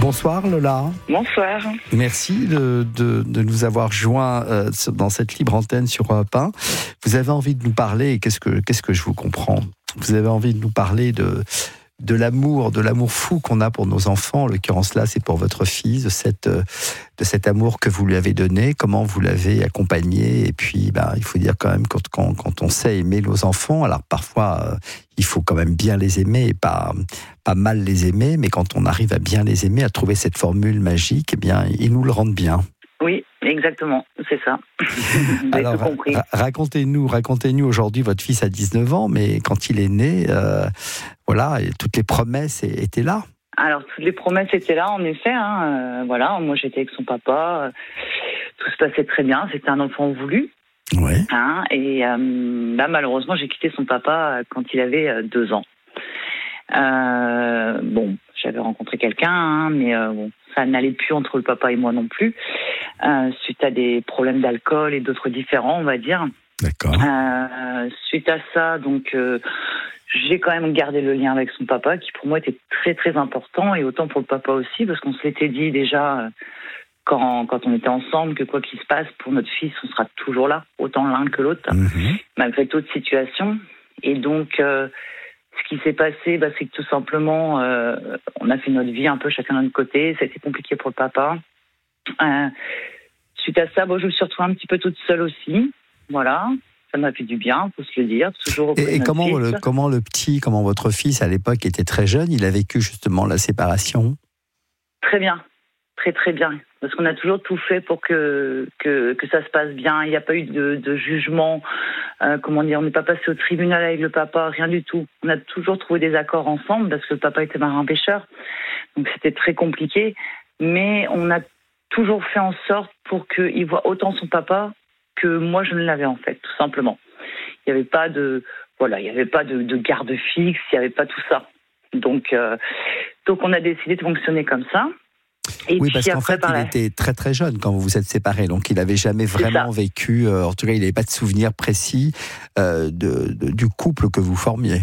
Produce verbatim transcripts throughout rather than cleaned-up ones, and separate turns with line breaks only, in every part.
Bonsoir Lola.
Bonsoir.
Merci de, de, de nous avoir joints euh, dans cette libre antenne sur Europe un. Vous avez envie de nous parler, et qu'est-ce que, qu'est-ce que je vous comprends ? Vous avez envie de nous parler de, de l'amour, de l'amour fou qu'on a pour nos enfants. En l'occurrence là, c'est pour votre fille, de, cette, de cet amour que vous lui avez donné, comment vous l'avez accompagné. Et puis, bah, il faut dire quand même, quand, quand, quand on sait aimer nos enfants, alors parfois, euh, il faut quand même bien les aimer et pas, pas mal les aimer, mais quand on arrive à bien les aimer, à trouver cette formule magique, eh bien, ils nous le rendent bien.
Oui, exactement, c'est ça. Vous avez
Alors,
tout compris.
ra- racontez-nous, racontez-nous aujourd'hui, votre fils a dix-neuf ans, mais quand il est né, euh, voilà, et toutes les promesses étaient là.
Alors, toutes les promesses étaient là, en effet. Hein, euh, voilà, moi j'étais avec son papa, euh, tout se passait très bien, c'était un enfant voulu.
Ouais.
Hein, et euh, là, malheureusement, j'ai quitté son papa quand il avait euh, deux ans. Euh, bon, j'avais rencontré quelqu'un, hein, mais euh, bon, ça n'allait plus entre le papa et moi non plus, euh, suite à des problèmes d'alcool et d'autres différents, on va dire.
D'accord.
Euh, suite à ça, donc, euh, j'ai quand même gardé le lien avec son papa, qui pour moi était très très important, et autant pour le papa aussi, parce qu'on se l'était dit déjà euh, quand, quand on était ensemble, que quoi qu'il se passe, pour notre fils, on sera toujours là, autant l'un que l'autre,
Mmh.
malgré toute situation. Et donc, euh, ce qui s'est passé, bah, c'est que tout simplement, euh, on a fait notre vie un peu chacun de notre côté. Ça a été compliqué pour le papa. Euh, suite à ça, bon, je me suis retrouvée un petit peu toute seule aussi. Voilà, ça m'a fait du bien, faut se le dire. Toujours auprès
Et,
de
et
notre
comment,
fils.
le, comment le petit, comment votre fils à l'époque était très jeune, il a vécu justement la séparation ?
Très bien, très très bien. Parce qu'on a toujours tout fait pour que, que, que ça se passe bien. Il n'y a pas eu de, de jugement. Euh, comment dire, on n'est pas passé au tribunal avec le papa, rien du tout. On a toujours trouvé des accords ensemble parce que le papa était marin-pêcheur. Donc c'était très compliqué. Mais on a toujours fait en sorte pour qu'il voit autant son papa que moi je ne l'avais en fait, tout simplement. Il n'y avait pas de, voilà, il n'y avait pas de, de garde fixe, il n'y avait pas tout ça. Donc, euh, donc on a décidé de fonctionner comme ça. Et
Oui, parce
puis
qu'en
après,
fait,
par
il
la-
était très très jeune quand vous vous êtes séparés, donc il n'avait jamais vraiment vécu, euh, en tout cas, il n'avait pas de souvenir précis euh, de, de- du couple que vous formiez.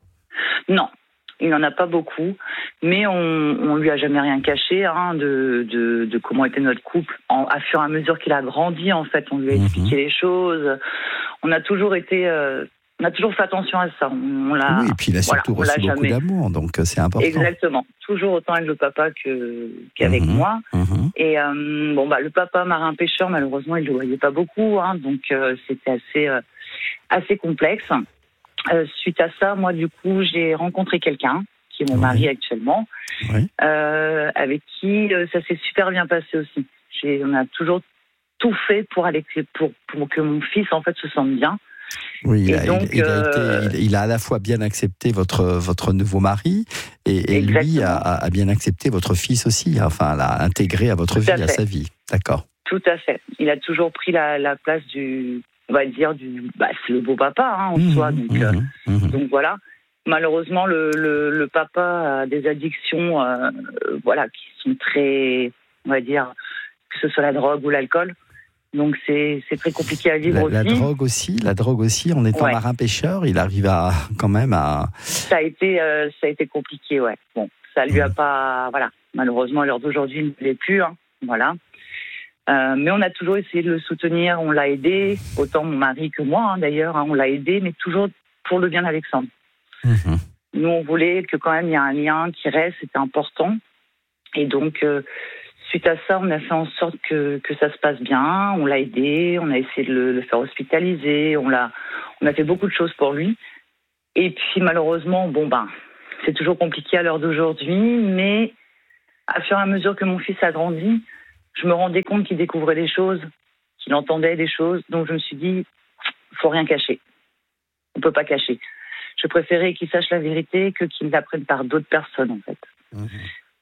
Non, il n'en a pas beaucoup, mais on, on lui a jamais rien caché hein, de, de, de comment était notre couple. En, à fur et à mesure qu'il a grandi, en fait, on lui a
Mhm.
expliqué les choses. On a toujours été, euh, on a toujours fait attention à ça. On, on l'a,
Oui, et puis il a
voilà,
surtout
on l'a
reçu beaucoup
jamais.
d'amour, donc euh, c'est important.
Exactement, toujours autant avec le papa que qu'avec
Mhm.
moi.
Mhm.
Et euh, bon bah le papa marin pêcheur, malheureusement, il le voyait pas beaucoup, hein, donc euh, c'était assez euh, assez complexe. Euh, suite à ça, moi, du coup, j'ai rencontré quelqu'un, qui est mon
Oui.
mari actuellement,
Oui.
euh, avec qui euh, ça s'est super bien passé aussi. J'ai, on a toujours tout fait pour, aller, pour, pour que mon fils, en fait, se sente bien.
Oui, il
Et
a,
donc,
il, il a
euh,
été, il, il a à la fois bien accepté votre, votre nouveau mari et, et lui
Exactement.
a, a bien accepté votre fils aussi, enfin l'a intégré à votre
Tout
vie,
à
à
fait.
sa vie. D'accord.
Tout à fait. Il a toujours pris la, la place du, on va dire, du, bah, c'est le beau papa, hein, en
Mhm.
soi. Donc, euh,
Mhm. Mhm.
donc voilà. Malheureusement, le, le, le papa a des addictions, euh, voilà, qui sont très, on va dire, que ce soit la drogue ou l'alcool. Donc c'est, c'est très compliqué à vivre
La, la
aussi.
drogue aussi, la drogue aussi, en étant
Ouais.
marin-pêcheur, il arrive à, quand même à...
Ça a été, euh, ça a été compliqué, ouais. Bon, ça lui a
Mhm.
pas, voilà. Malheureusement, à l'heure d'aujourd'hui, il ne l'est plus, hein. Voilà. Euh, mais on a toujours essayé de le soutenir, on l'a aidé, autant mon mari que moi, hein, d'ailleurs, hein, on l'a aidé, mais toujours pour le bien d'Alexandre.
Mhm.
Nous, on voulait que quand même il y ait un lien qui reste, c'était important. Et donc, euh, suite à ça, on a fait en sorte que, que ça se passe bien. On l'a aidé, on a essayé de le, le faire hospitaliser, on l'a, on a fait beaucoup de choses pour lui. Et puis malheureusement, bon ben, c'est toujours compliqué à l'heure d'aujourd'hui, mais à fur et à mesure que mon fils a grandi, je me rendais compte qu'il découvrait des choses, qu'il entendait des choses. Donc je me suis dit, faut rien cacher. On peut pas cacher. Je préférais qu'il sache la vérité que qu'il l'apprenne par d'autres personnes, en fait.
Mhm.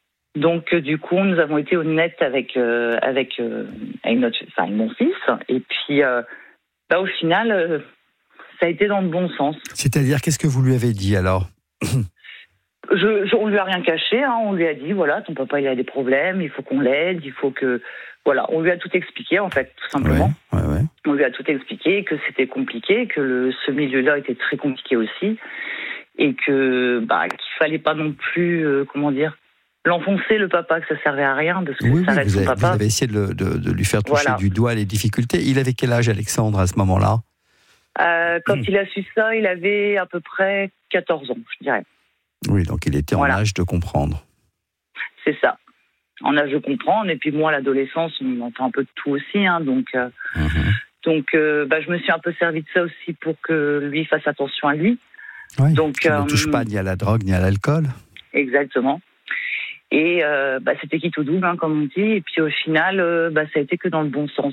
Donc, euh, du coup, nous avons été honnêtes avec, euh, avec, euh, avec, notre, enfin, avec mon fils. Et puis, euh, bah, au final, euh, ça a été dans le bon sens.
C'est-à-dire, qu'est-ce que vous lui avez dit alors ?
Je, je, on lui a rien caché. Hein, on lui a dit, voilà, ton papa, il a des problèmes, il faut qu'on l'aide, il faut que... Voilà, on lui a tout expliqué, en fait, tout simplement.
Ouais, ouais, ouais.
On lui a tout expliqué, que c'était compliqué, que le, ce milieu-là était très compliqué aussi. Et que, bah, qu'il fallait pas non plus, euh, comment dire, l'enfoncer, le papa, que ça servait à rien, parce que
oui,
ça
oui,
reste
vous
son
avez,
papa.
Vous avez essayé de, le, de, de lui faire toucher
Voilà.
du doigt les difficultés. Il avait quel âge, Alexandre, à ce moment-là?
euh, Quand
mmh.
il a su ça, il avait à peu près quatorze ans, je dirais.
Oui, donc il était
voilà.
en âge de comprendre.
C'est ça. En âge de comprendre. Et puis moi, à l'adolescence, on entend un peu de tout aussi. Hein, donc euh, mmh. donc euh, bah, je me suis un peu servi de ça aussi pour que lui fasse attention à lui.
Oui,
donc,
il
euh,
ne touche pas ni à la drogue ni à l'alcool.
Exactement. Et euh, bah, c'était quitte ou double, hein, comme on dit. Et puis au final, euh, bah, ça a été que dans le bon sens.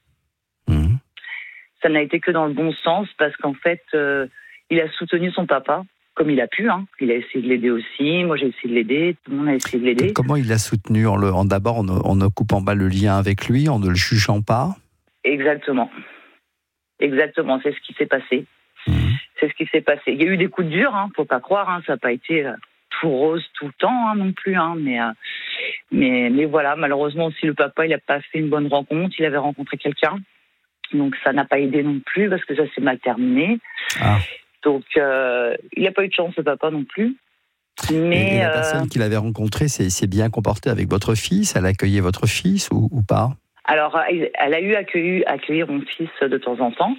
Mmh.
Ça n'a été que dans le bon sens parce qu'en fait, euh, il a soutenu son papa comme il a pu. Hein. Il a essayé de l'aider aussi. Moi, j'ai essayé de l'aider. Tout le monde a essayé de l'aider.
Comment il l'a soutenu? En, le, en d'abord en, en ne coupant pas le lien avec lui, en ne le jugeant pas?
Exactement. Exactement. C'est ce qui s'est passé. Mmh. C'est ce qui s'est passé. Il y a eu des coups de dur, hein, faut pas croire. Hein, ça n'a pas été euh, tout rose tout le temps hein, non plus. Hein, mais, euh, mais, mais voilà, malheureusement aussi le papa, il n'a pas fait une bonne rencontre. Il avait rencontré quelqu'un, donc ça n'a pas aidé non plus parce que ça s'est mal terminé. Ah. Donc euh, il n'a pas eu de chance, le papa non plus. Mais
et, et la
euh,
personne qu'il avait rencontrée s'est, s'est bien comportée avec votre fils? Elle a accueilli votre fils ou, ou pas?
Alors, elle a eu accueilli accueillir mon fils de temps en temps.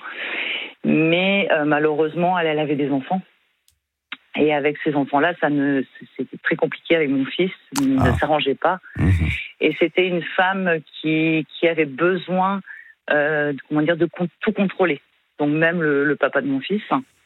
Mais euh, malheureusement, elle, elle avait des enfants. Et avec ces enfants-là, ça ne, c'était très compliqué avec mon fils. Il ah. ne s'arrangeait pas. Mmh. Et c'était une femme qui, qui avait besoin euh, comment dire, de tout contrôler. Donc même le, le papa de mon fils.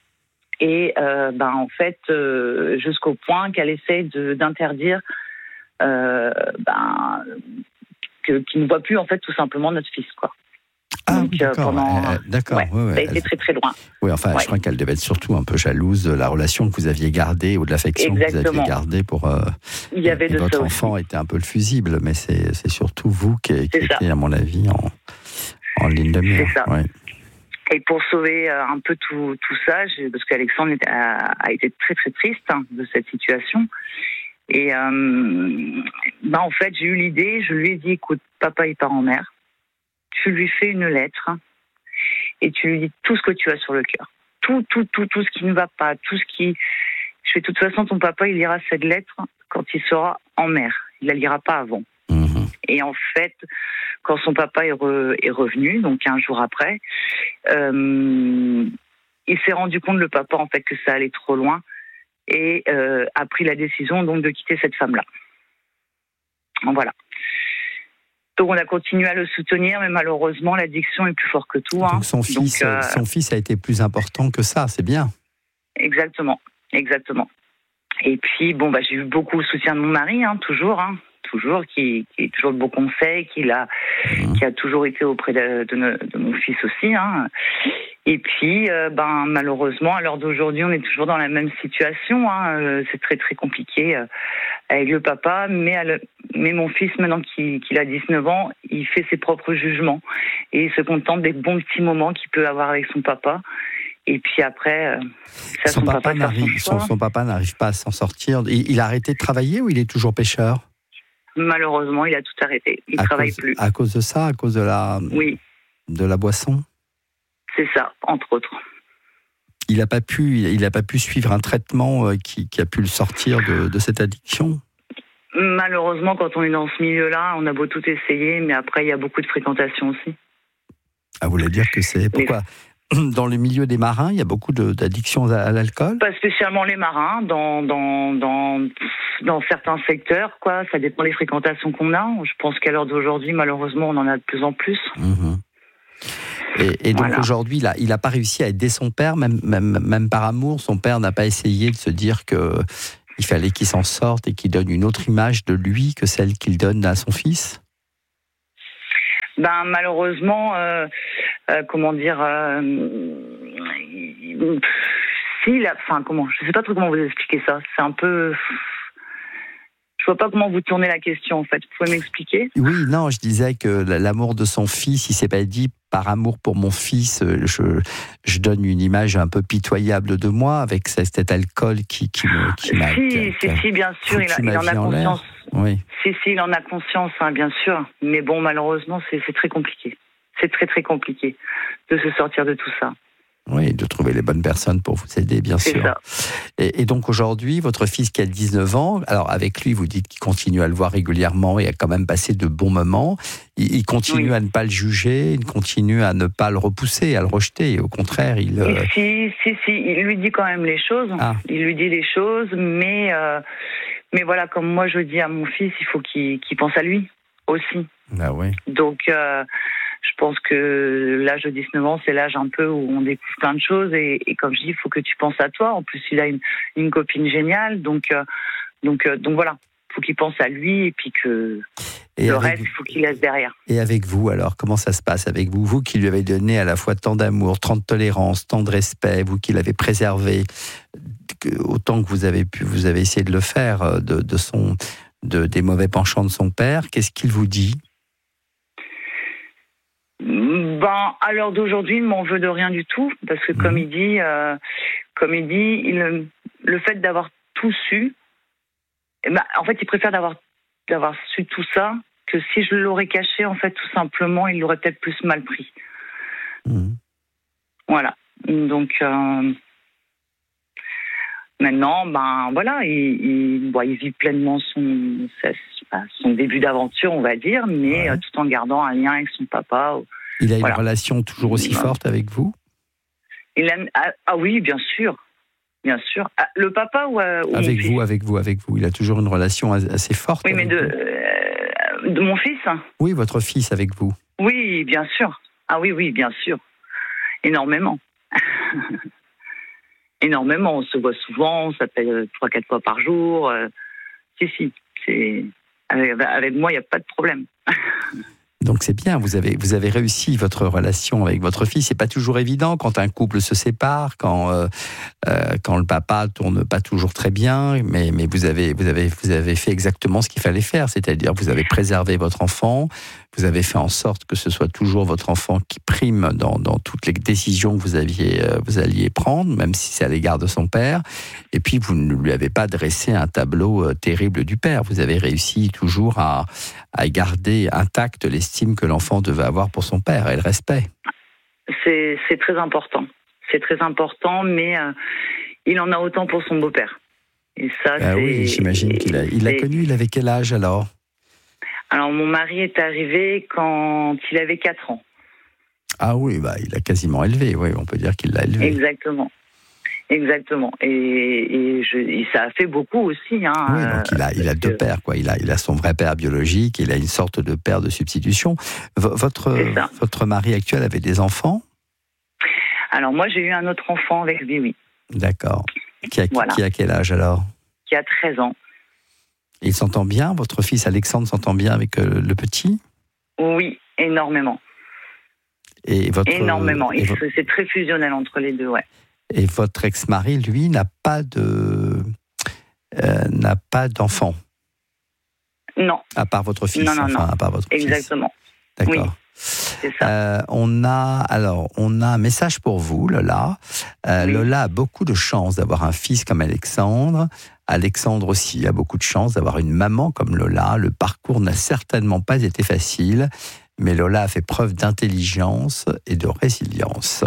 Et euh, ben, en fait, euh, jusqu'au point qu'elle essaie de, d'interdire euh, ben, que, qu'il ne voit plus en fait tout simplement notre fils, quoi.
Ah,
donc,
d'accord,
pendant,
euh, d'accord.
Ouais,
ouais, ouais,
ça a été
elle...
très très loin.
Oui, enfin,
ouais.
je crois qu'elle devait être surtout un peu jalouse de la relation que vous aviez gardée ou de l'affection Exactement. que vous aviez gardée pour. Euh,
Il y avait de
votre
ça
enfant
aussi.
était un peu le fusible, mais c'est, c'est surtout vous qui, qui étiez, à mon avis, en, en ligne de mire.
C'est ça.
Ouais.
Et pour sauver euh, un peu tout, tout ça, parce qu'Alexandre a, a été très très triste hein, de cette situation. Et euh, bah, en fait, j'ai eu l'idée, je lui ai dit, écoute, papa il part en mer. Tu lui fais une lettre et tu lui dis tout ce que tu as sur le cœur. Tout, tout, tout, tout ce qui ne va pas, tout ce qui... Je fais de toute façon, ton papa, il lira cette lettre quand il sera en mer. Il la lira pas avant. Mmh. Et en fait, quand son papa est, re, est revenu, donc un jour après, euh, il s'est rendu compte, le papa, en fait, que ça allait trop loin et euh, a pris la décision donc de quitter cette femme-là. Voilà. Donc on a continué à le soutenir, mais malheureusement l'addiction est plus forte que tout. Hein.
Donc son fils, Donc, euh, son fils a été plus important que ça, c'est bien.
Exactement, exactement. Et puis bon bah j'ai eu beaucoup le soutien de mon mari, hein, toujours, hein, toujours, qui, qui est toujours de bons conseils, qui a, mmh. qui a toujours été auprès de, de, de mon fils aussi. Hein. Et puis euh, ben malheureusement à l'heure d'aujourd'hui on est toujours dans la même situation. Hein. Euh, c'est très très compliqué. Euh, avec le papa, mais, le, mais mon fils, maintenant qu'il, qu'il a dix-neuf ans, il fait ses propres jugements et il se contente des bons petits moments qu'il peut avoir avec son papa. Et puis après, c'est à son, son papa, papa de faire son choix.
Son, son papa n'arrive pas à s'en sortir. Il, il a arrêté de travailler ou il est toujours pêcheur?
Malheureusement, il a tout arrêté. Il
ne
travaille
cause,
plus.
À cause de ça, à cause de la,
oui.
de la boisson?
C'est ça, entre autres.
Il n'a pas pu, il a pas pu suivre un traitement qui, qui a pu le sortir de, de cette addiction?
Malheureusement, quand on est dans ce milieu-là, on a beau tout essayer, mais après, il y a beaucoup de fréquentation aussi.
Ah, vous voulez dire que c'est... Pourquoi ? Les... Dans le milieu des marins, il y a beaucoup de, d'addictions à, à l'alcool ?
Pas spécialement les marins, dans, dans, dans, dans certains secteurs, quoi. Ça dépend des fréquentations qu'on a. Je pense qu'à l'heure d'aujourd'hui, malheureusement, on en a de plus en plus.
Mmh. Et, et donc voilà. Aujourd'hui, là, il n'a pas réussi à aider son père, même, même, même par amour. Son père n'a pas essayé de se dire que il fallait qu'il s'en sorte et qu'il donne une autre image de lui que celle qu'il donne à son fils.
Ben malheureusement, euh, euh, comment dire, euh, si, la, enfin comment, je sais pas trop comment vous expliquer ça. C'est un peu. Je vois pas comment vous tournez la question, en fait. Vous pouvez m'expliquer ?
Oui, non, je disais que l'amour de son fils, il s'est pas dit, par amour pour mon fils, je, je donne une image un peu pitoyable de moi, avec cet alcool qui, qui, me, qui m'a...
Si,
qui,
si,
qui,
si, bien sûr, il, a, il en a
en
conscience.
Oui.
Si, si, il en a conscience, hein, bien sûr. Mais bon, malheureusement, c'est, c'est très compliqué. C'est très, très compliqué de se sortir de tout ça.
Oui, de trouver les bonnes personnes pour vous aider, bien
C'est
sûr.
ça.
Et, et donc aujourd'hui, votre fils qui a dix-neuf ans, alors avec lui, vous dites qu'il continue à le voir régulièrement et a quand même passé de bons moments. Il, il continue
Oui.
à ne pas le juger, il continue à ne pas le repousser, à le rejeter. Au contraire, il... euh,
Si, si, si, il lui dit quand même les choses.
Ah.
Il lui dit les choses, mais, euh, mais voilà, comme moi je dis à mon fils, il faut qu'il, qu'il pense à lui aussi.
Ah oui.
Donc, euh, je pense que l'âge de dix-neuf ans, c'est l'âge un peu où on découvre plein de choses. Et, et comme je dis, il faut que tu penses à toi. En plus, il a une, une copine géniale. Donc, euh, donc, euh, donc voilà, il faut qu'il pense à lui et puis que
Et
le
avec-
reste, il faut qu'il laisse derrière.
Et avec vous, alors, comment ça se passe avec vous? Vous qui lui avez donné à la fois tant d'amour, tant de tolérance, tant de respect, vous qui l'avez préservé, que- autant que vous avez pu, vous avez essayé de le faire, euh, de, de son, de, des mauvais penchants de son père, qu'est-ce qu'il vous dit?
Ben, à l'heure d'aujourd'hui, il ne m'en veut de rien du tout, parce que comme
Mhm.
il dit, euh, comme il dit, il, le fait d'avoir tout su, eh ben, en fait, il préfère d'avoir d'avoir su tout ça que si je l'aurais caché, en fait, tout simplement, il l'aurait peut-être plus mal pris.
Mhm.
Voilà. Donc euh, maintenant, ben voilà, il, il, bon, il vit pleinement son sa- son début d'aventure, on va dire, mais
Ouais.
euh, tout en gardant un lien avec son papa.
Il a une
Voilà.
relation toujours aussi
Voilà.
forte avec vous?
Il aime, ah, ah oui, bien sûr, bien sûr. Ah, le papa ou, euh, ou mon
Avec
fils?
vous, avec vous, avec vous. Il a toujours une relation as- assez forte.
Oui, mais
avec
de,
vous.
euh, de mon fils?
Oui, votre fils avec vous.
Oui, bien sûr. Ah oui, oui, bien sûr. Énormément. Énormément. On se voit souvent, on s'appelle trois, quatre fois par jour. Euh, si, si. C'est... Avec, avec moi, il n'y a pas de problème.
Donc c'est bien, vous avez, vous avez réussi votre relation avec votre fils. C'est pas toujours évident quand un couple se sépare, quand, euh, euh, quand le papa tourne pas toujours très bien, mais, mais vous, avez, vous, avez, vous avez fait exactement ce qu'il fallait faire, c'est-à-dire vous avez préservé votre enfant, vous avez fait en sorte que ce soit toujours votre enfant qui prime dans, dans toutes les décisions que vous, aviez, euh, vous alliez prendre, même si c'est à l'égard de son père. Et puis vous ne lui avez pas dressé un tableau euh, terrible du père. Vous avez réussi toujours à, à garder intacte l'estime que l'enfant devait avoir pour son père et le respect.
C'est, c'est très important. C'est très important, mais euh, il en a autant pour son beau-père. Et ça,
Ah
c'est...
oui, j'imagine qu'il a, il l'a
c'est-
connu. Il avait quel âge alors?
Alors, mon mari est arrivé quand il avait quatre ans.
Ah oui, bah, il a quasiment élevé. Oui, on peut dire qu'il l'a élevé.
Exactement. Exactement. Et, et, je, et ça a fait beaucoup aussi. Hein,
Oui, donc il a, il a
parce
deux
que-
pères, quoi. Il a, il a son vrai père biologique, il a une sorte de père de substitution. V- votre,
C'est ça.
votre mari actuel avait des enfants?
Alors, moi, j'ai eu un autre enfant avec lui, oui,
D'accord. Qui a,
Voilà.
qui a quel âge alors?
qui a treize ans.
Il s'entend bien? Votre fils Alexandre s'entend bien avec euh, le petit?
Oui, énormément.
Et votre,
Énormément.
Et,
Et
vo-
c'est c'est très fusionnel entre les deux, ouais.
et votre ex-mari, lui, n'a pas de, euh, n'a pas d'enfant,
Non,
à part votre fils.
Non, non,
enfin,
non.
à part votre fils.
exactement.
D'accord.
Oui. C'est ça.
Euh, on a alors on a un message pour vous, Lola. Euh,
Oui.
Lola a beaucoup de chance d'avoir un fils comme Alexandre. Alexandre aussi a beaucoup de chance d'avoir une maman comme Lola. Le parcours n'a certainement pas été facile, mais Lola a fait preuve d'intelligence et de résilience.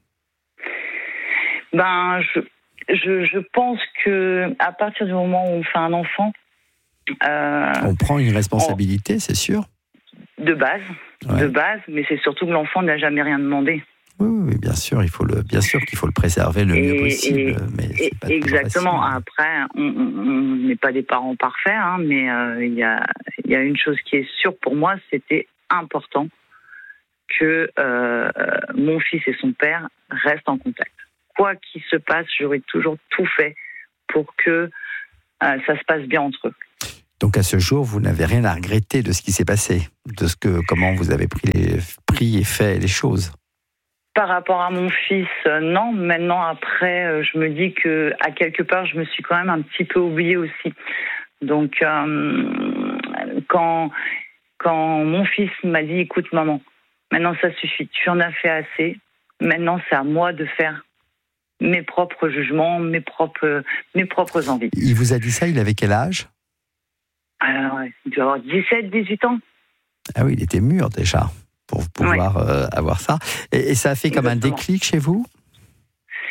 Ben, je, je, je pense que à partir du moment où on fait un enfant, euh,
On prend une responsabilité, c'est sûr.
de base,
Ouais.
de base, mais c'est surtout que l'enfant n'a jamais rien demandé.
Oui, oui, oui, bien sûr, il faut le, bien sûr qu'il faut le préserver le mieux
Et-
possible,
et-
mais
Et
c'est pas toujours
exactement.
facile.
Après, on on- on n'est pas des parents parfaits, hein, mais euh, il y, a, il y a une chose qui est sûre pour moi, c'était important que euh, mon fils et son père restent en contact. Quoi qu'il se passe, j'aurais toujours tout fait pour que euh, ça se passe bien entre eux.
Donc à ce jour, vous n'avez rien à regretter de ce qui s'est passé, de ce que, comment vous avez pris, les, pris et fait les choses.
Par rapport à mon fils, euh, non. Maintenant, après, euh, je me dis que à quelque part, je me suis quand même un petit peu oubliée aussi. Donc, euh, quand quand mon fils m'a dit, écoute, maman, maintenant ça suffit, tu en as fait assez. Maintenant, c'est à moi de faire mes propres jugements, mes propres mes propres envies.
Il vous a dit ça, il avait quel âge?
Alors, il doit avoir dix-sept, dix-huit ans.
Ah oui, il était mûr déjà pour pouvoir euh, avoir ça. Et, et ça a fait comme un
Exactement.
déclic chez vous?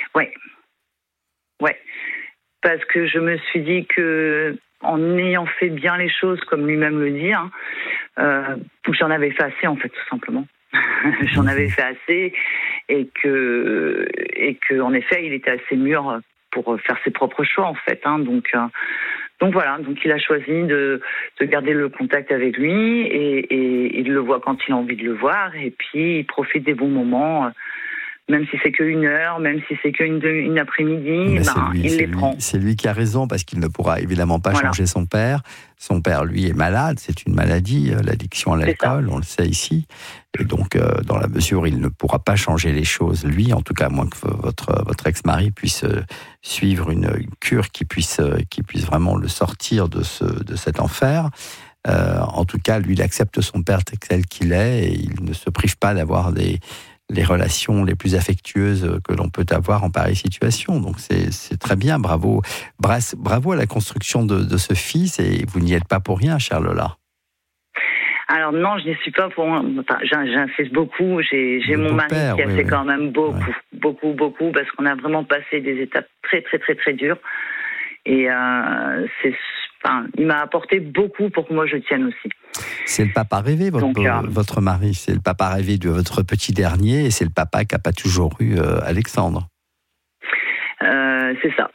Ouais, ouais. Parce que je me suis dit que, en ayant fait bien les choses, comme lui-même le dit, hein, euh, j'en avais fait assez, en fait, tout simplement. J'en avais fait assez, et que, et que, en effet, il était assez mûr pour faire ses propres choix, en fait. Hein, donc, euh, donc voilà. Donc il a choisi de, de garder le contact avec lui, et, et il le voit quand il a envie de le voir, et puis il profite des bons moments. Même si c'est qu'une heure, même si c'est qu'une une après-midi, ben, lui, il les
lui,
prend.
C'est lui qui a raison, parce qu'il ne pourra évidemment pas
voilà.
changer son père. Son père, lui, est malade, c'est une maladie, l'addiction à l'alcool, on le sait ici. Et donc, euh, dans la mesure où il ne pourra pas changer les choses, lui, en tout cas, à moins que votre, votre ex-mari puisse euh, suivre une, une cure qui puisse, euh, qui puisse vraiment le sortir de, ce, de cet enfer. Euh, en tout cas, lui, il accepte son père tel qu'il est, et il ne se prive pas d'avoir des... les relations les plus affectueuses que l'on peut avoir en pareille situation. Donc c'est, c'est très bien, bravo. Bravo à la construction de, de ce fils, et vous n'y êtes pas pour rien, chère Lola.
Alors non, je n'y suis pas pour... Enfin, j'insiste beaucoup, j'ai, j'ai mon mari père, qui a oui, fait oui. quand même beaucoup, oui. beaucoup, beaucoup, parce qu'on a vraiment passé des étapes très, très, très, très dures. Et euh, c'est... Enfin, il m'a apporté beaucoup pour que moi je tienne aussi.
C'est le papa rêvé, votre, Donc, euh, votre mari. C'est le papa rêvé de votre petit dernier, et c'est le papa qui n'a pas toujours eu euh, Alexandre.
Euh, c'est ça.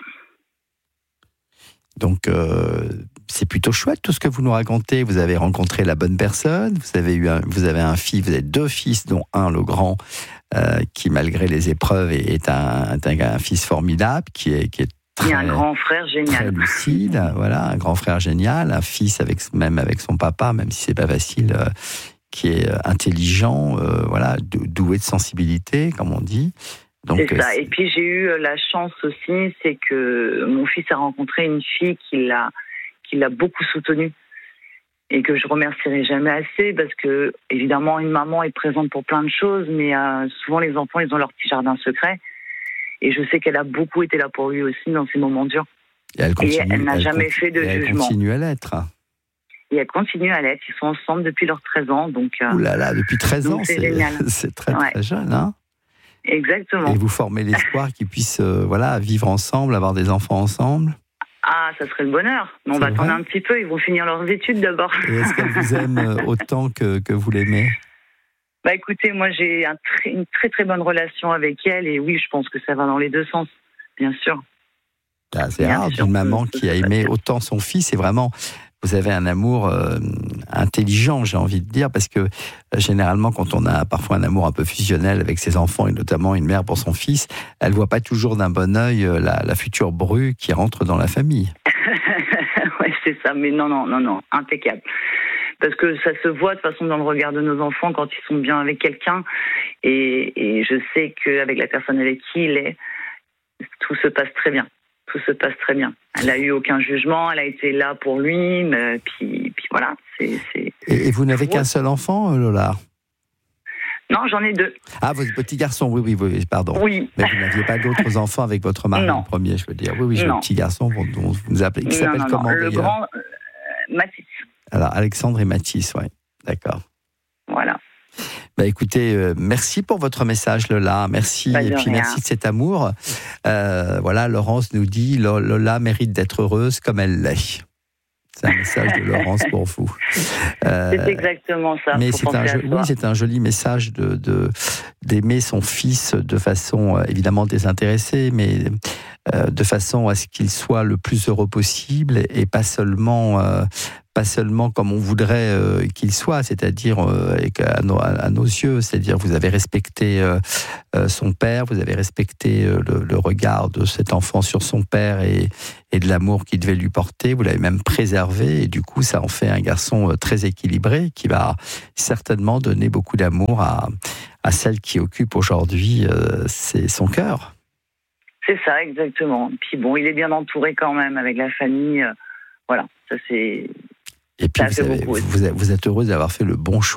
Donc, euh, c'est plutôt chouette tout ce que vous nous racontez. Vous avez rencontré la bonne personne, vous avez, eu un, vous avez un fils, vous avez deux fils, dont un, le grand, euh, qui, malgré les épreuves, est un, un, un fils formidable, qui est, qui est Très,
il y a un grand frère génial.
Très lucide, voilà, un grand frère génial, un fils avec, même avec son papa, même si c'est pas facile, euh, qui est intelligent, euh, voilà, doué de sensibilité, comme on dit. Donc,
c'est ça.
C'est...
Et puis j'ai eu la chance aussi, c'est que mon fils a rencontré une fille qui l'a, qui l'a beaucoup soutenu, et que je remercierai jamais assez, parce que évidemment une maman est présente pour plein de choses, mais euh, souvent les enfants ils ont leur petit jardin secret. Et je sais qu'elle a beaucoup été là pour lui aussi dans ces moments durs.
Et elle, continue,
et elle n'a
elle
jamais
continue,
fait de
elle
jugement.
Elle continue à l'être.
Et elle continue à l'être. Ils sont ensemble depuis leurs treize ans. Donc,
ouh là là, depuis treize ans, c'est, c'est, c'est très
ouais.
très jeune. Hein.
Exactement.
Et vous formez l'espoir qu'ils puissent euh, voilà, vivre ensemble, avoir des enfants ensemble.
Ah, ça serait le bonheur. Mais on va attendre un petit peu. Ils vont finir leurs études d'abord.
Et est-ce qu'elle vous aime autant que, que vous l'aimez ?
Bah écoutez, moi j'ai un très, une très très bonne relation avec elle, et oui, je pense que ça va dans les deux sens, bien sûr.
Ah, c'est bien rare d'une maman qui a aimé autant son fils, et vraiment, vous avez un amour euh, intelligent, j'ai envie de dire, parce que euh, généralement, quand on a parfois un amour un peu fusionnel avec ses enfants, et notamment une mère pour son fils, elle voit pas toujours d'un bon œil euh, la, la future bru qui rentre dans la famille.
Ouais, c'est ça, mais non, non, non, non, impeccable. Parce que ça se voit de toute façon dans le regard de nos enfants quand ils sont bien avec quelqu'un. Et, et je sais qu'avec la personne avec qui il est, tout se passe très bien. Tout se passe très bien. Elle n'a eu aucun jugement, elle a été là pour lui, mais puis, puis voilà. C'est, c'est...
Et, et vous n'avez qu'un seul enfant, Lola ?
Non, j'en ai deux.
Ah, votre petit garçon, oui, oui, oui, pardon.
Oui.
Mais vous n'aviez pas d'autres enfants avec votre mari,
non.
le premier, je veux dire. Oui, oui, j'ai un petit garçon dont vous nous appelez, qui
non,
s'appelle
non,
comment
non. Le
d'ailleurs ?
grand, euh, Mathis.
Alors, Alexandre et Mathis, oui, d'accord.
Voilà.
Bah écoutez, euh, merci pour votre message, Lola. Merci,
Pas
et puis
rien.
merci de cet amour. Euh, voilà, Laurence nous dit, Lola mérite d'être heureuse comme elle l'est. C'est un message de Laurence pour vous.
Euh, c'est exactement ça.
Mais c'est un, oui, c'est un joli message de, de, d'aimer son fils de façon euh, évidemment désintéressée, mais euh, de façon à ce qu'il soit le plus heureux possible, et pas seulement, euh, pas seulement comme on voudrait euh, qu'il soit, c'est-à-dire euh, à, nos, à nos yeux, c'est-à-dire vous avez respecté euh, euh, son père, vous avez respecté euh, le, le regard de cet enfant sur son père, et, et de l'amour qu'il devait lui porter, vous l'avez même préservé, et du coup ça en fait un garçon euh, très équilibré qui va certainement donner beaucoup d'amour à, à celle qui occupe aujourd'hui euh, c'est son cœur.
C'est ça, exactement. Puis bon, il est bien entouré quand même avec la famille, euh, voilà, ça c'est...
Et puis vous, avez, vous, vous êtes heureuse d'avoir fait le bon choix.